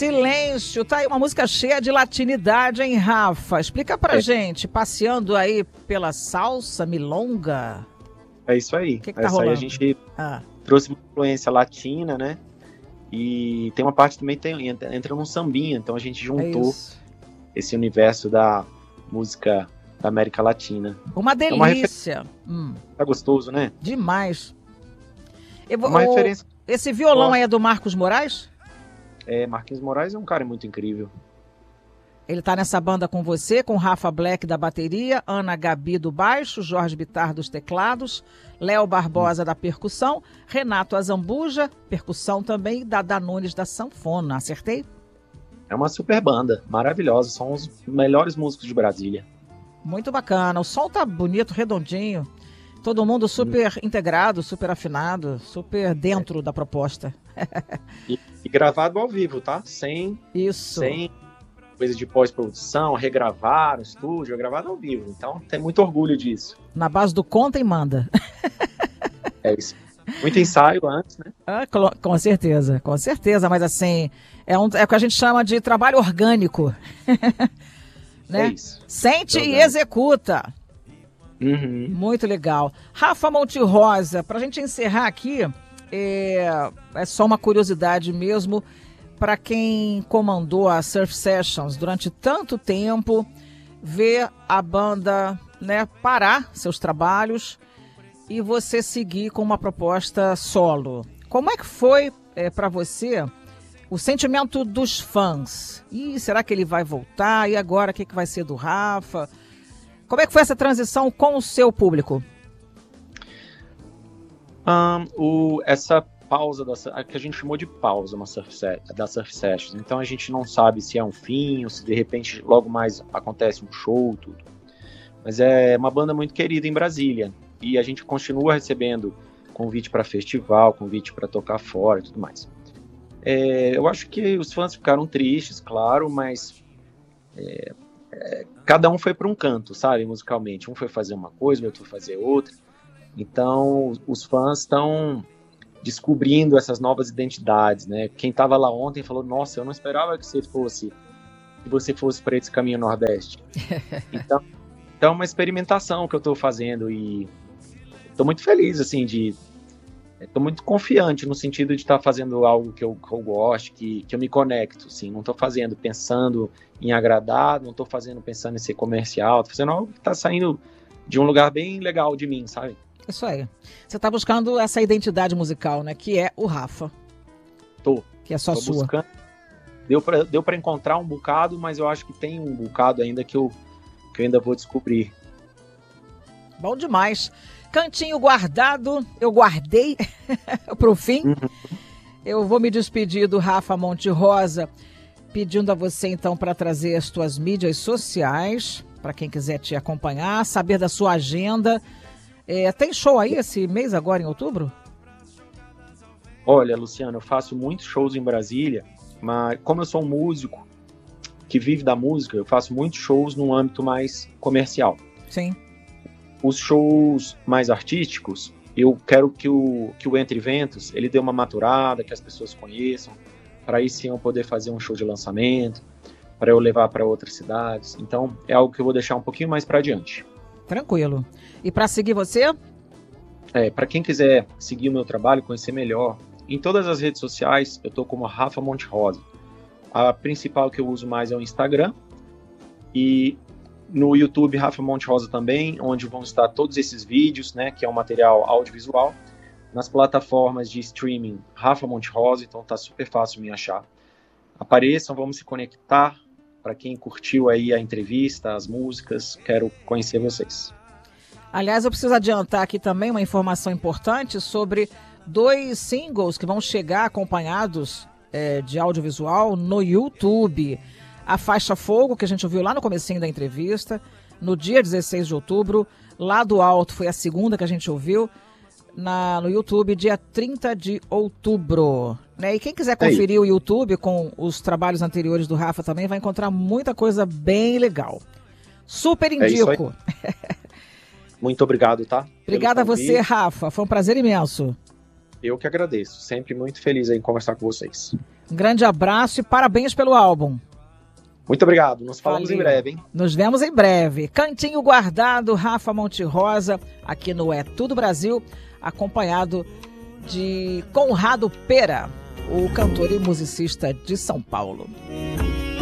Silêncio, tá aí uma música cheia de latinidade, hein, Rafa? Explica pra gente, passeando aí pela salsa, milonga. É isso aí. O que tá rolando? Aí a gente trouxe uma influência latina, né? E tem uma parte também entra num sambinha, então a gente juntou esse universo da música da América Latina. Uma delícia. Tá gostoso, né? Demais. Uma referência. Esse violão aí é do Marcos Moraes? Marquinhos Moraes é um cara muito incrível. Ele tá nessa banda com você, com Rafa Black da bateria, Ana Gabi do baixo, Jorge Bittar dos teclados, Léo Barbosa da percussão, Renato Azambuja, percussão também, Dada Nunes da sanfona. Acertei? É uma super banda, maravilhosa. São os melhores músicos de Brasília. Muito bacana. O som tá bonito, redondinho. Todo mundo super integrado, super afinado, super dentro da proposta. E gravado ao vivo, tá? Sem coisa de pós-produção, regravar no estúdio, é gravado ao vivo. Então tem muito orgulho disso. Na base do conta e manda. É isso. Muito ensaio antes, né? Com certeza, com certeza. Mas assim, é o que a gente chama de trabalho orgânico. Né? É isso. Sente e executa. Muito legal. Rafa Monterrosa, pra gente encerrar aqui, é só uma curiosidade mesmo, para quem comandou a Surf Sessions durante tanto tempo, ver a banda, né, parar seus trabalhos e você seguir com uma proposta solo. Como é que foi para você o sentimento dos fãs? E será que ele vai voltar? E agora o que vai ser do Rafa? Como é que foi essa transição com o seu público? Essa pausa que a gente chamou de pausa da Surf Sessions. Então a gente não sabe se é um fim ou se de repente logo mais acontece um show, tudo. Mas é uma banda muito querida em Brasília e a gente continua recebendo convite para festival, convite para tocar fora e tudo mais. Eu acho que os fãs ficaram tristes, claro, mas cada um foi para um canto, sabe, musicalmente. Um foi fazer uma coisa, o outro foi fazer outra. Então os fãs estão descobrindo essas novas identidades, né? Quem estava lá ontem falou: nossa, eu não esperava que você fosse para esse caminho Nordeste. Então é uma experimentação que eu estou fazendo e estou muito feliz, assim, estou muito confiante no sentido de estar fazendo algo que eu gosto, que eu me conecto, assim. Não estou fazendo pensando em agradar, não estou fazendo pensando em ser comercial, estou fazendo algo que está saindo de um lugar bem legal de mim, sabe? Isso aí. Você está buscando essa identidade musical, né? Que é o Rafa. Que é só sua. Buscando. Deu para encontrar um bocado, mas eu acho que tem um bocado ainda que eu ainda vou descobrir. Bom demais. Cantinho guardado, eu guardei pro fim. Eu vou me despedir do Rafa Monterrosa, pedindo a você então para trazer as tuas mídias sociais, para quem quiser te acompanhar, saber da sua agenda. Tem show aí esse mês agora em outubro? Olha, Luciano, eu faço muitos shows em Brasília, mas como eu sou um músico que vive da música, eu faço muitos shows num âmbito mais comercial. Sim. Os shows mais artísticos, eu quero que o Entre Ventos, ele dê uma maturada, que as pessoas conheçam, para aí sim eu poder fazer um show de lançamento, para eu levar para outras cidades. Então, é algo que eu vou deixar um pouquinho mais para adiante. Tranquilo. E para seguir você? Para quem quiser seguir o meu trabalho, conhecer melhor, em todas as redes sociais, eu estou como Rafa Monterrosa. A principal que eu uso mais é o Instagram, e no YouTube Rafa Monterrosa também, onde vão estar todos esses vídeos, né, que é um material audiovisual. Nas plataformas de streaming Rafa Monterrosa, então tá super fácil me achar. Apareçam, vamos se conectar. Para quem curtiu aí a entrevista, as músicas, quero conhecer vocês. Aliás, eu preciso adiantar aqui também uma informação importante sobre 2 singles que vão chegar acompanhados de audiovisual no YouTube. A Faixa Fogo, que a gente ouviu lá no comecinho da entrevista, no dia 16 de outubro. Lá do Alto foi a segunda que a gente ouviu no YouTube, dia 30 de outubro. Né? E quem quiser conferir o YouTube com os trabalhos anteriores do Rafa também vai encontrar muita coisa bem legal. Super indico. Muito obrigado, tá? Obrigada a você, Rafa. Foi um prazer imenso. Eu que agradeço. Sempre muito feliz em conversar com vocês. Um grande abraço e parabéns pelo álbum. Muito obrigado, nos falamos em breve, hein? Nos vemos em breve. Cantinho Guardado, Rafa Monterrosa, aqui no É Tudo Brasil, acompanhado de Conrado Pera, o cantor e musicista de São Paulo.